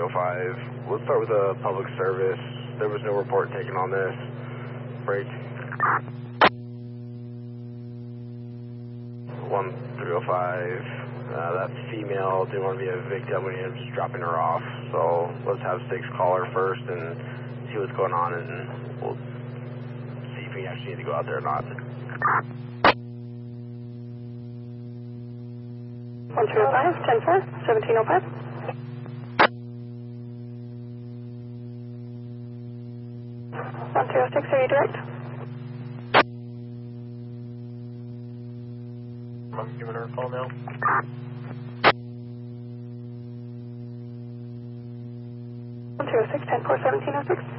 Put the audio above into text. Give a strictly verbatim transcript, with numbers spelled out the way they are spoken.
oh five. Let's start with a public service. There was no report taken on this. Break. one three oh five. Uh, that female didn't want to be a victim when he was just dropping her off. So let's have six call her first and see what's going on, and we'll see if we actually need to go out there or not. one three oh five, ten four, seventeen oh five. one three oh six, are you direct? I'm giving her a call now. one three oh six, ten four, seventeen oh six.